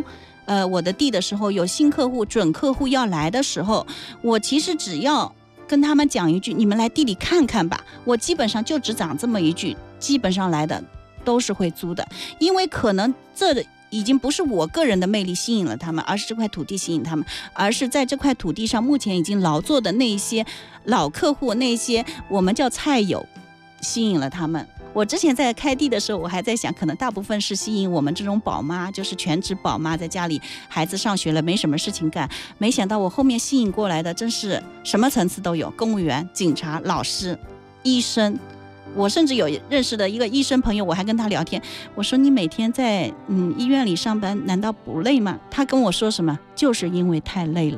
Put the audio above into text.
租我的地的时候，有新客户准客户要来的时候，我其实只要跟他们讲一句你们来地里看看吧，我基本上就只讲这么一句，基本上来的都是会租的。因为可能这已经不是我个人的魅力吸引了他们，而是这块土地吸引他们，而是在这块土地上目前已经劳作的那些老客户，那些我们叫菜友吸引了他们。我之前在开地的时候，我还在想，可能大部分是吸引我们这种宝妈，就是全职宝妈，在家里孩子上学了没什么事情干。没想到我后面吸引过来的真是什么层次都有，公务员、警察、老师、医生。我甚至有认识的一个医生朋友，我还跟他聊天，我说你每天在医院里上班难道不累吗？他跟我说什么，就是因为太累了。